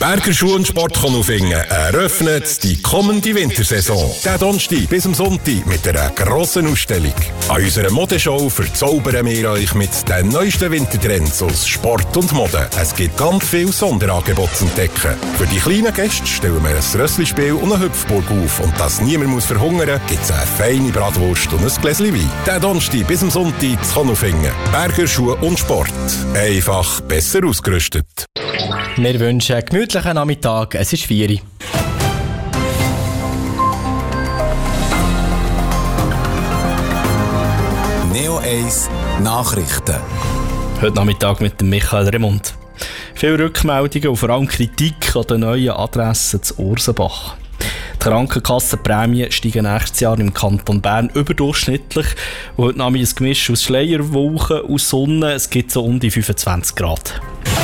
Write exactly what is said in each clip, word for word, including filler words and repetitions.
Berger Schuh und Sport Konufingen eröffnet die kommende Wintersaison. Der Donnerstag bis am Sonntag mit einer grossen Ausstellung. An unserer Modeshow verzaubern wir euch mit den neuesten Wintertrends aus Sport und Mode. Es gibt ganz viele Sonderangebote zu entdecken. Für die kleinen Gäste stellen wir ein Rösslispiel und eine Hüpfburg auf. Und dass niemand muss verhungern, gibt es eine feine Bratwurst und ein Gläschen Wein. Der Donnerstag bis am Sonntag zu Konufingen. Berger Schuh und Sport. Einfach besser ausgerüstet. Wir wünschen einen gemütlichen Nachmittag. Es ist vier Uhr. Neo eins Nachrichten. Heute Nachmittag mit dem Michael Remund. Viele Rückmeldungen und vor allem Kritik an den neuen Adressen zu Ursenbach. Die Krankenkassenprämien steigen nächstes Jahr im Kanton Bern überdurchschnittlich. Und heute Nacht ein Gemisch aus Schleierwolken und Sonne. Es gibt so um die fünfundzwanzig Grad.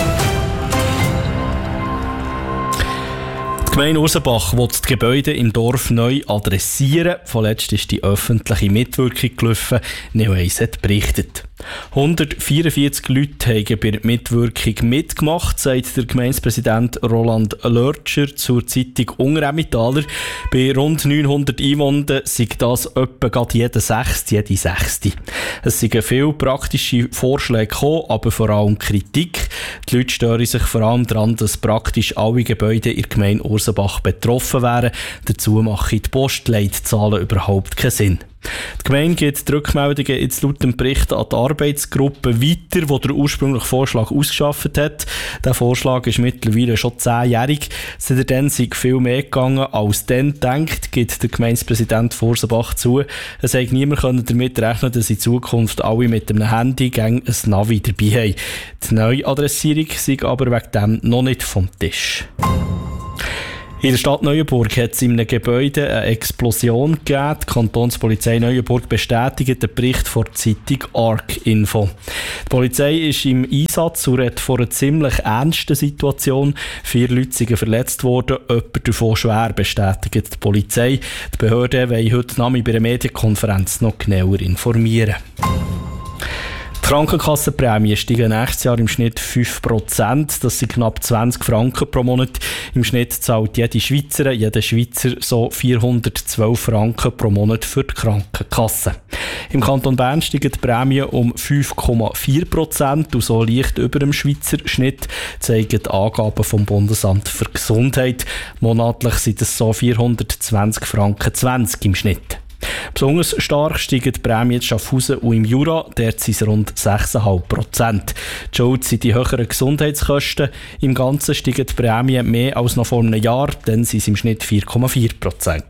Die Gemeinde Ursenbach will die Gebäude im Dorf neu adressieren. Vorletzt ist die öffentliche Mitwirkung gelaufen. Neo eins hat berichtet. hundertvierundvierzig Leute haben bei der Mitwirkung mitgemacht, sagt der Gemeindepräsident Roland Lörtscher zur Zeitung Ungeremmentaler. Bei rund neunhundert Einwohnern sei das etwa gerade jeder Sechste, jede Sechste. Es sind viele praktische Vorschläge gekommen, aber vor allem Kritik. Die Leute stören sich vor allem daran, dass praktisch alle Gebäude in der Gemeinde Ursenbach betroffen wären. Dazu machen die Postleitzahlen überhaupt keinen Sinn. Die Gemeinde gibt die Rückmeldungen jetzt laut dem Bericht an die Arbeitsgruppe weiter, die der ursprüngliche Vorschlag ausgeschafft hat. Der Vorschlag ist mittlerweile schon zehnjährig. Seitdem sind viel mehr gegangen als dann gedacht, gibt der Gemeindepräsident Ursenbach zu. Es hätte niemand damit rechnen, dass in Zukunft alle mit einem Handy ein Navi dabei haben. Die Neuadressierung sei aber wegen dem noch nicht vom Tisch. In der Stadt Neuenburg hat es in einem Gebäude eine Explosion gegeben. Die Kantonspolizei Neuenburg bestätigt den Bericht von der Zeitung Arc Info. Die Polizei ist im Einsatz und redet von einer ziemlich ernsten Situation. Vier Leute sind verletzt worden, jemand davon schwer, bestätigt die Polizei. Die Behörden wollen heute Abend bei einer Medienkonferenz noch genauer informieren. Die Krankenkassenprämien steigen nächstes Jahr im Schnitt fünf Prozent. Das sind knapp zwanzig Franken pro Monat. Im Schnitt zahlt jede Schweizerin, jeder Schweizer so vierhundertzwölf Franken pro Monat für die Krankenkasse. Im Kanton Bern steigen die Prämien um fünf Komma vier Prozent und so leicht über dem Schweizer Schnitt, zeigen die Angaben vom Bundesamt für Gesundheit. Monatlich sind es so vierhundertzwanzig Franken zwanzig im Schnitt. Besonders stark steigen die Prämien in Schaffhausen und im Jura, dort sind es rund sechs Komma fünf Prozent. Die Schuld sind die höheren Gesundheitskosten. Im Ganzen steigen die Prämien mehr als noch vor einem Jahr, dann waren es im Schnitt vier Komma vier Prozent.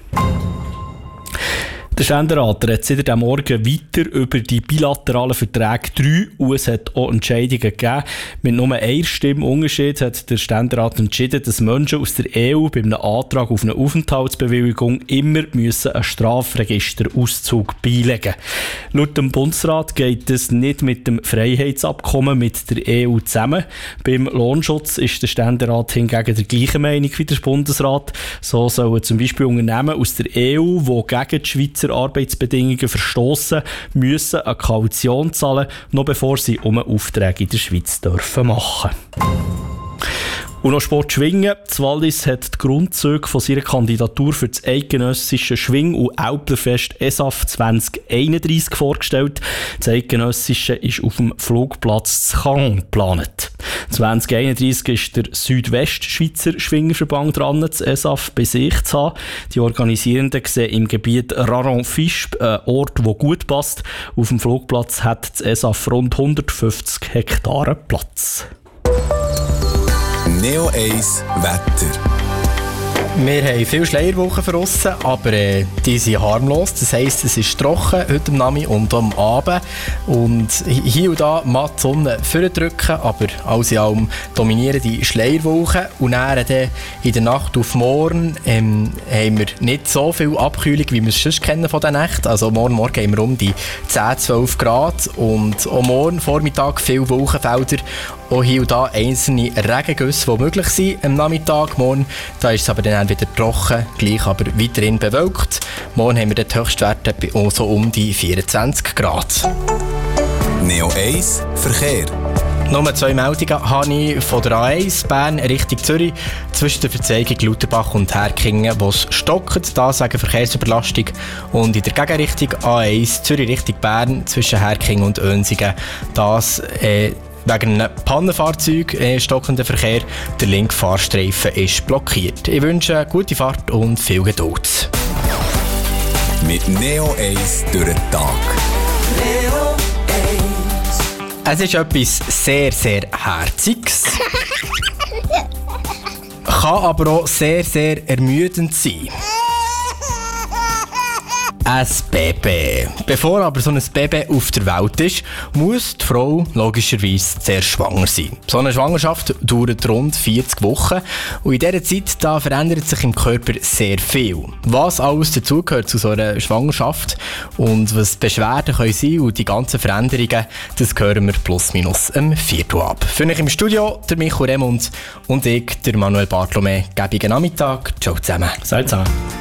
Der Ständerat redet seit dem Morgen weiter über die bilateralen Verträge drei und es hat auch Entscheidungen gegeben. Mit nur einer Stimme Unterschied hat der Ständerat entschieden, dass Menschen aus der E U bei einem Antrag auf eine Aufenthaltsbewilligung immer müssen einen Strafregisterauszug beilegen müssen. Laut dem Bundesrat geht es nicht mit dem Freiheitsabkommen mit der E U zusammen. Beim Lohnschutz ist der Ständerat hingegen der gleichen Meinung wie der Bundesrat. So sollen zum Beispiel Unternehmen aus der E U, die gegen die Schweizer Arbeitsbedingungen verstoßen, müssen eine Kaution zahlen, noch bevor sie um einen Auftrag in der Schweiz dürfen machen. Und noch Sport Schwingen. Das Wallis hat die Grundzüge von seiner Kandidatur für das eidgenössische Schwing- und Älplerfest E S A F zwanzig einunddreissig vorgestellt. Das eidgenössische ist auf dem Flugplatz Caen geplant. zwanzig einunddreissig ist der Südwestschweizer Schwingerverband dran, das E S A F bei sich zu haben. Die Organisierenden sehen im Gebiet Raron-Fisch einen Ort, der gut passt. Auf dem Flugplatz hat das E S A F rund hundertfünfzig Hektare Platz. Neo eins Wetter. Wir haben viele Schleierwochen draussen, aber äh, die sind harmlos. Das heisst, es ist trocken heute am Nachmittag und am Abend. Und hier und da matt die Sonne vordrücken, aber alles in allem dominieren die Schleierwochen. Und dann, dann in der Nacht auf morgen ähm, haben wir nicht so viel Abkühlung, wie wir es sonst kennen von der Nacht. Also morgen Morgen haben wir um die zehn, zwölf Grad und auch morgen Vormittag viele Wolkenfelder. Auch hier und da einzelne Regengüsse, die möglich sind am Nachmittag. Morgen da ist es aber dann wieder trocken, gleich aber weiterhin bewölkt. Morgen haben wir die Höchstwerte so um die vierundzwanzig Grad. Neo eins Verkehr. Nur zwei Meldungen habe ich von der A eins Bern Richtung Zürich zwischen der Verzeigung Lauterbach und Herkingen, wo es stockt, da sagen Verkehrsüberlastung. Und in der Gegenrichtung A eins Zürich Richtung Bern zwischen Herkingen und Önsingen, das äh, wegen einem Pannenfahrzeug äh, stockender Verkehr. Der linke Fahrstreifen ist blockiert. Ich wünsche eine gute Fahrt und viel Geduld. Mit Neo eins durch den Tag. Neo eins. Es ist etwas sehr, sehr Herziges. Kann aber auch sehr, sehr ermüdend sein. Ein Baby. Bevor aber so ein Baby auf der Welt ist, muss die Frau logischerweise sehr schwanger sein. So eine Schwangerschaft dauert rund vierzig Wochen und in dieser Zeit da verändert sich im Körper sehr viel. Was alles dazugehört zu so einer Schwangerschaft und was Beschwerden können sein und die ganzen Veränderungen, das hören wir plus minus am Viertel ab. Für mich im Studio der Michael Remund und ich, der Manuel Bartolome. Gäbigen Nachmittag. Ciao zusammen. Seid zusammen.